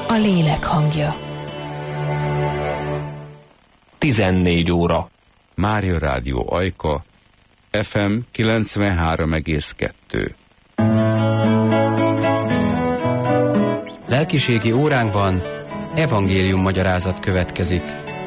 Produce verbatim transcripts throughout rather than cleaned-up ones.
a lélek hangja. tizennégy óra. Mária Rádió Ajka, ef em kilencvenhárom egész kettő. Lelkiségi óránkban evangélium magyarázat következik.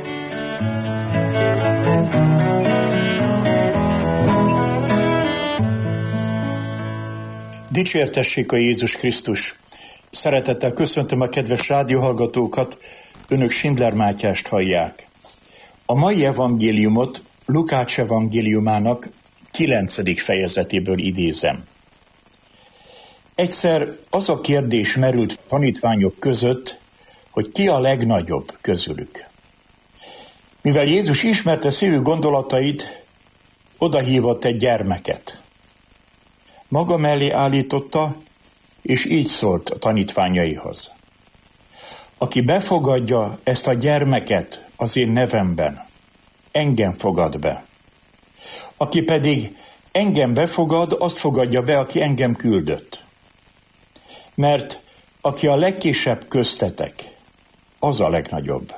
Dicsértessék a Jézus Krisztus! Szeretettel köszöntöm a kedves rádióhallgatókat, önök Schindler Mátyást hallják. A mai evangéliumot Lukács evangéliumának kilencedik fejezetéből idézem. Egyszer az a kérdés merült tanítványok között, hogy ki a legnagyobb közülük. Mivel Jézus ismerte szívük gondolatait, odahívott egy gyermeket. Maga mellé állította, és így szólt a tanítványaihoz. Aki befogadja ezt a gyermeket az én nevemben, engem fogad be. Aki pedig engem befogad, azt fogadja be, aki engem küldött. Mert aki a legkisebb köztetek, az a legnagyobb.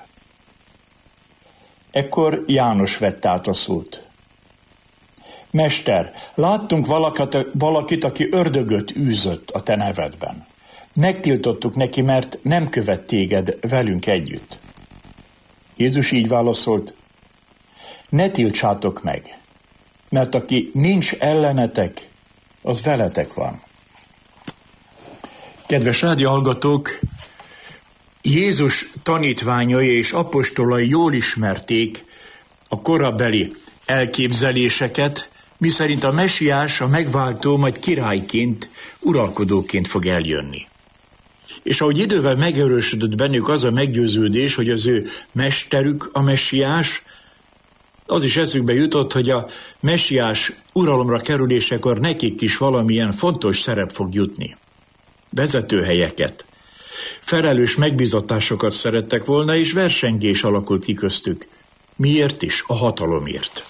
Ekkor János vett át a szót. Mester, láttunk valakit, valakit, aki ördögöt űzött a te nevedben. Megtiltottuk neki, mert nem követ téged velünk együtt. Jézus így válaszolt, ne tiltsátok meg, mert aki nincs ellenetek, az veletek van. Kedves rádióhallgatók, Jézus tanítványai és apostolai jól ismerték a korabeli elképzeléseket, miszerint a mesiás, a megváltó majd királyként, uralkodóként fog eljönni. És ahogy idővel megerősödött bennük az a meggyőződés, hogy az ő mesterük a mesiás, az is eszükbe jutott, hogy a mesiás uralomra kerülésekor nekik is valamilyen fontos szerep fog jutni. Vezetőhelyeket, felelős megbízatásokat szerettek volna, és versengés alakult ki köztük. Miért is? A hatalomért.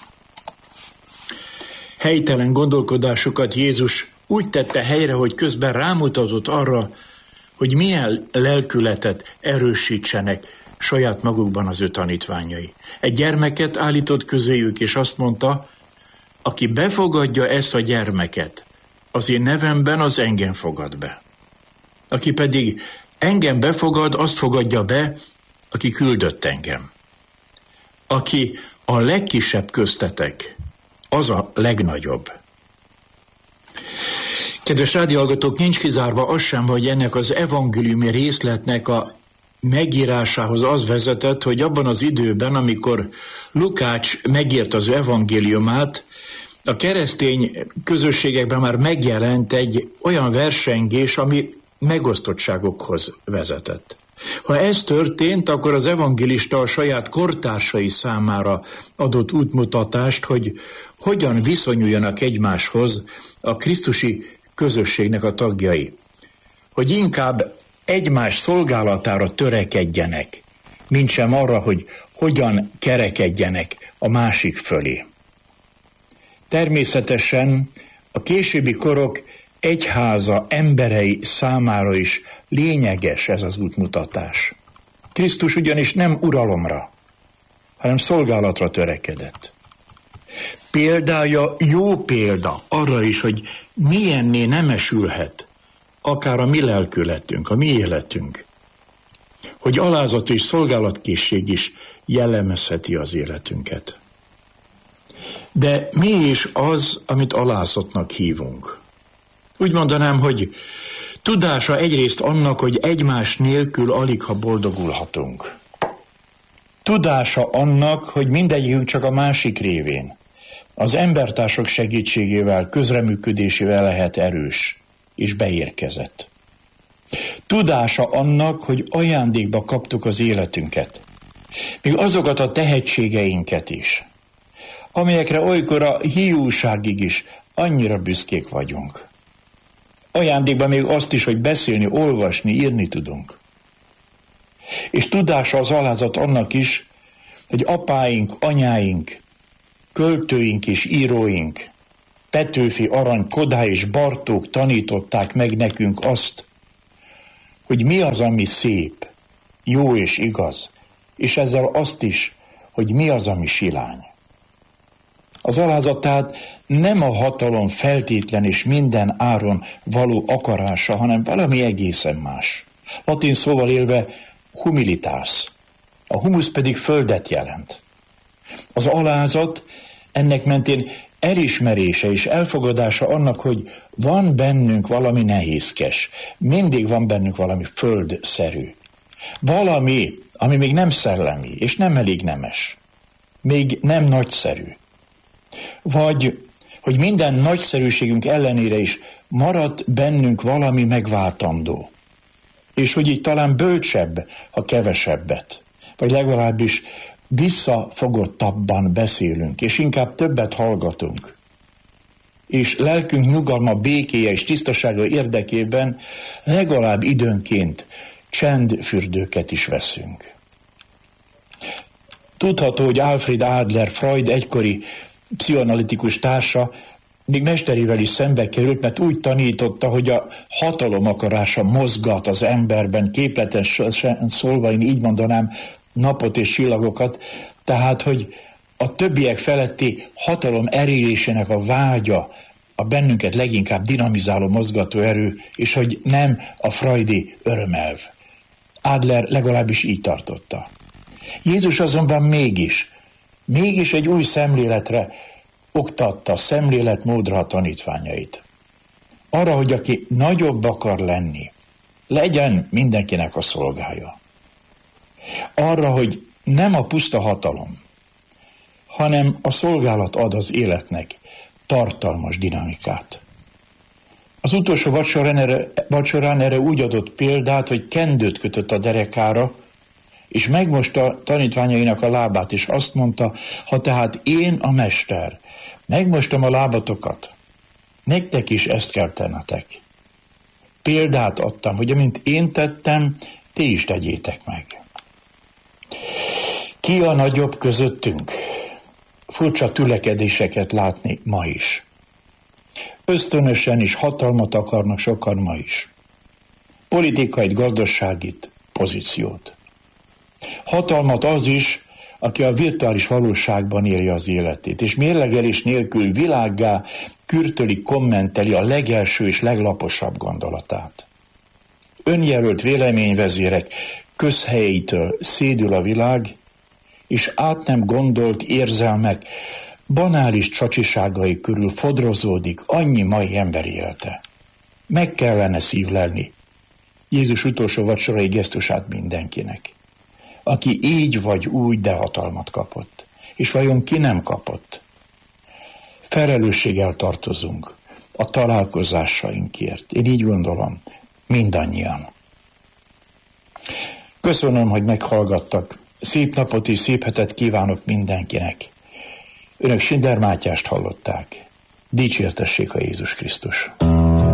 Helytelen gondolkodásokat Jézus úgy tette helyre, hogy közben rámutatott arra, hogy milyen lelkületet erősítsenek saját magukban az ő tanítványai. Egy gyermeket állított közéjük, és azt mondta, aki befogadja ezt a gyermeket, az én nevemben, az engem fogad be. Aki pedig engem befogad, azt fogadja be, aki küldött engem. Aki a legkisebb köztetek, az a legnagyobb. Kedves rádióhallgatók, nincs kizárva az sem, hogy ennek az evangéliumi részletnek a megírásához az vezetett, hogy abban az időben, amikor Lukács megírt az evangéliumát, a keresztény közösségekben már megjelent egy olyan versengés, ami megosztottságokhoz vezetett. Ha ez történt, akkor az evangélista a saját kortársai számára adott útmutatást, hogy hogyan viszonyuljanak egymáshoz a krisztusi közösségnek a tagjai. Hogy inkább egymás szolgálatára törekedjenek, mintsem arra, hogy hogyan kerekedjenek a másik fölé. Természetesen a későbbi korok egyháza emberei számára is lényeges ez az útmutatás. Krisztus ugyanis nem uralomra, hanem szolgálatra törekedett. Példája jó példa arra is, hogy milyenné nemesülhet akár a mi lelkületünk, a mi életünk. Hogy alázat és szolgálatkészség is jellemezheti az életünket. De mi is az, amit alázatnak hívunk? Úgy mondanám, hogy tudása egyrészt annak, hogy egymás nélkül aligha boldogulhatunk. Tudása annak, hogy mindegyikünk csak a másik révén, az embertársak segítségével, közreműködésével lehet erős és beérkezett. Tudása annak, hogy ajándékba kaptuk az életünket, még azokat a tehetségeinket is, amelyekre olykor a hiúságig is annyira büszkék vagyunk. Ajándékban még azt is, hogy beszélni, olvasni, írni tudunk. És tudása az alázat annak is, hogy apáink, anyáink, költőink és íróink, Petőfi, Arany, Kodály és Bartók tanították meg nekünk azt, hogy mi az, ami szép, jó és igaz, és ezzel azt is, hogy mi az, ami silány. Az alázat tehát nem a hatalom feltétlen és minden áron való akarása, hanem valami egészen más. Latin szóval élve humilitas, a humusz pedig földet jelent. Az alázat ennek mentén elismerése és elfogadása annak, hogy van bennünk valami nehézkes, mindig van bennünk valami földszerű. Valami, ami még nem szellemi, és nem elég nemes, még nem nagyszerű. Vagy, hogy minden nagyszerűségünk ellenére is maradt bennünk valami megváltandó. És hogy így talán bölcsebb, ha kevesebbet, vagy legalábbis visszafogottabban beszélünk, és inkább többet hallgatunk. És lelkünk nyugalma, békéje és tisztasága érdekében legalább időnként csendfürdőket is veszünk. Tudható, hogy Alfred Adler, Freud egykori pszichoanalitikus társa még mesterével is szembe került, mert úgy tanította, hogy a hatalom akarása mozgat az emberben, képletesen szólva, én így mondanám, napot és csillagokat, tehát, hogy a többiek feletti hatalom elérésének a vágya a bennünket leginkább dinamizáló, mozgató erő, és hogy nem a freudi örömelv. Adler legalábbis így tartotta. Jézus azonban mégis, mégis egy új szemléletre oktatta, szemléletmódra a tanítványait. Arra, hogy aki nagyobb akar lenni, legyen mindenkinek a szolgája. Arra, hogy nem a puszta hatalom, hanem a szolgálat ad az életnek tartalmas dinamikát. Az utolsó vacsorán erre, vacsorán erre úgy adott példát, hogy kendőt kötött a derekára, és megmosta tanítványainak a lábát, és azt mondta, ha tehát én a mester, megmostam a lábatokat, nektek is ezt kell tennetek. Példát adtam, hogy amint én tettem, ti is tegyétek meg. Ki a nagyobb közöttünk? Furcsa tülekedéseket látni ma is. Ösztönösen is hatalmat akarnak sokan ma is. Politikait, gazdaságit, pozíciót. Hatalmat az is, aki a virtuális valóságban éli az életét, és mérlegelés nélkül világgá kürtöli, kommenteli a legelső és leglaposabb gondolatát. Önjelölt véleményvezérek közhelyeitől szédül a világ, és át nem gondolt érzelmek, banális csacsiságai körül fodrozódik annyi mai ember élete. Meg kellene szívlelni Jézus utolsó vacsorai gesztusát mindenkinek, aki így vagy úgy, de hatalmat kapott. És vajon ki nem kapott? Felelősséggel tartozunk a találkozásainkért. Én így gondolom, mindannyian. Köszönöm, hogy meghallgattak. Szép napot és szép hetet kívánok mindenkinek. Önök Sinder Mátyást hallották. Dicsértessék a Jézus Krisztus!